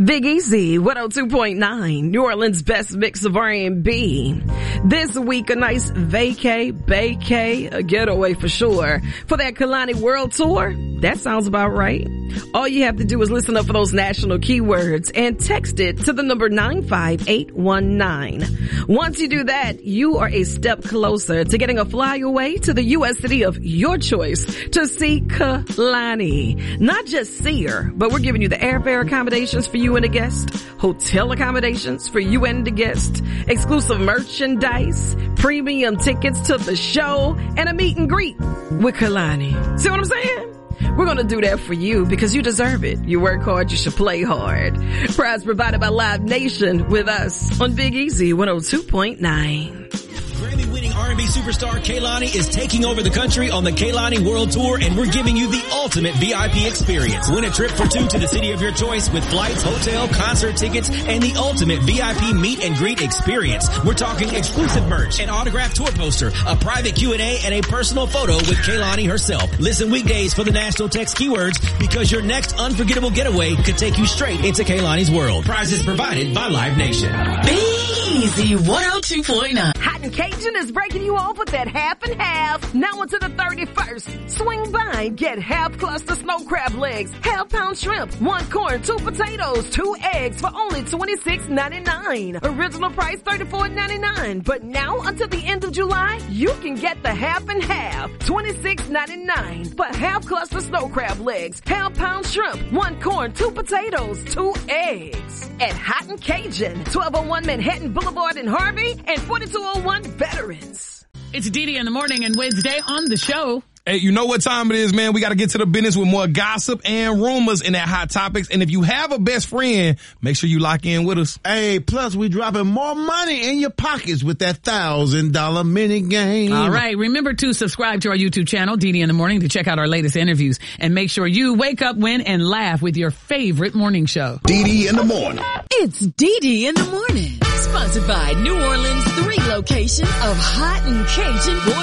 Big Easy, 102.9, New Orleans' best mix of R&B. This week, a nice vacay, a getaway for sure. For that Kehlani World Tour, that sounds about right. All you have to do is listen up for those national keywords and text it to the number 95819. Once you do that, you are a step closer to getting a flyaway to the U.S. city of your choice to see Kehlani. Not just see her, but we're giving you the airfare accommodations for you and the guest, hotel accommodations for you and the guest, exclusive merchandise, premium tickets to the show, and a meet and greet with Kehlani. See what I'm saying? We're going to do that for you because you deserve it. You work hard, you should play hard. Prize provided by Live Nation with us on Big Easy 102.9. Grammy-winning R&B superstar Kehlani is taking over the country on the Kehlani World Tour, and we're giving you the ultimate VIP experience. Win a trip for two to the city of your choice with flights, hotel, concert tickets, and the ultimate VIP meet and greet experience. We're talking exclusive merch, an autographed tour poster, a private Q&A, and a personal photo with Kehlani herself. Listen weekdays for the national text keywords because your next unforgettable getaway could take you straight into Kehlani's world. Prizes provided by Live Nation. Big Easy 102.9. Hot and Cajun is breaking you off with that half and half. Now until the 31st. Swing by and get half cluster snow crab legs, half pound shrimp, 1 corn, 2 potatoes, 2 eggs for only $26.99. Original price $34.99. But now until the end of July, you can get the half and half, $26.99 for half cluster snow crab legs, half pound shrimp, 1 corn, 2 potatoes, 2 eggs. At Hot and Cajun, 1201 Manhattan Boulevard in Harvey and 4201 Veterans. It's Dee Dee in the morning and Wednesday on the show. Hey, you know what time it is, man. We got to get to the business with more gossip and rumors in that Hot Topics. And if you have a best friend, make sure you lock in with us. Hey, plus we dropping more money in your pockets with that $1,000 mini game. All right. Remember to subscribe to our YouTube channel, Dee Dee in the Morning, to check out our latest interviews. And make sure you wake up, win, and laugh with your favorite morning show. Dee Dee in the Morning. It's Dee Dee in the Morning. Sponsored by New Orleans' 3 locations of Hot and Cajun